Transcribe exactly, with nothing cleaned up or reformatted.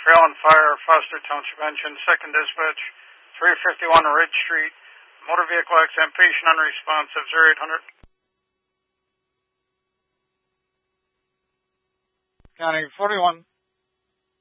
Trail on fire, Foster Township Engine, second dispatch, three fifty-one Ridge Street. Motor vehicle accident, patient unresponsive, zero eight hundred. County forty-one.